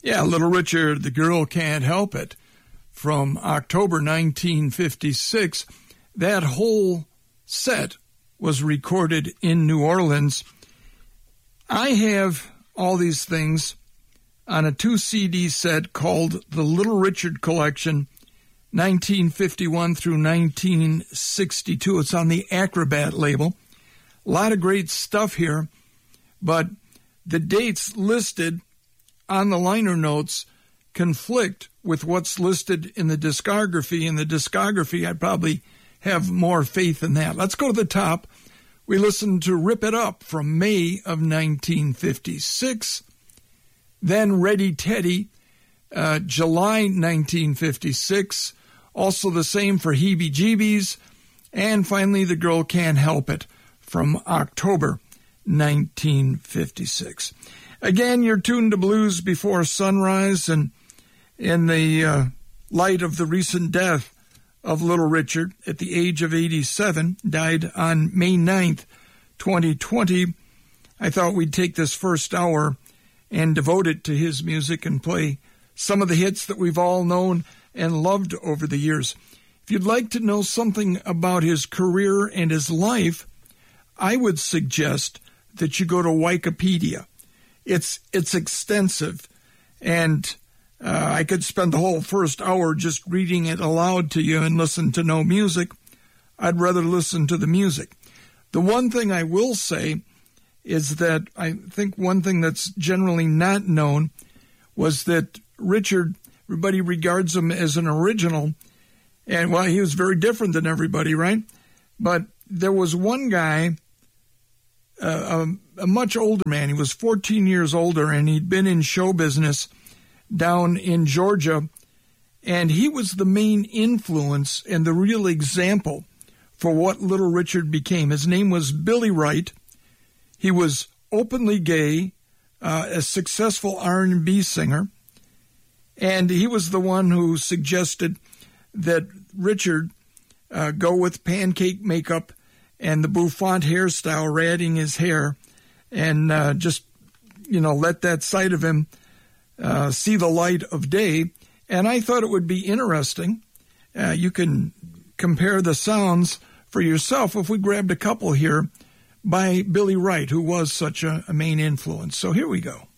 Yeah, Little Richard, The Girl Can't Help It, from October 1956. That whole set was recorded in New Orleans. I have all these things on a 2-CD set called the Little Richard Collection, 1951 through 1962. It's on the Acrobat label. A lot of great stuff here, but the dates listed on the liner notes conflict with what's listed in the discography. In the discography, I probably have more faith in that. Let's go to the top. We listened to Rip It Up from May of 1956. Then Ready Teddy, July 1956. Also the same for Heebie Jeebies. And finally, The Girl Can't Help It from October 1956. Again, you're tuned to Blues Before Sunrise, and in the light of the recent death of Little Richard at the age of 87, died on May 9th, 2020, I thought we'd take this first hour and devote it to his music and play some of the hits that we've all known and loved over the years. If you'd like to know something about his career and his life, I would suggest that you go to Wikipedia. It's extensive, and I could spend the whole first hour just reading it aloud to you and listen to no music. I'd rather listen to the music. The one thing I will say is that I think one thing that's generally not known was that Richard, everybody regards him as an original, and well, he was very different than everybody, right? But there was one guy, a much older man. He was 14 years older, and he'd been in show business down in Georgia, and he was the main influence and the real example for what Little Richard became. His name was Billy Wright. He was openly gay, a successful R&B singer, and he was the one who suggested that Richard go with pancake makeup and the bouffant hairstyle, ratting his hair, and just, let that side of him see the light of day. And I thought it would be interesting. You can compare the sounds for yourself if we grabbed a couple here by Billy Wright, who was such a main influence. So here we go.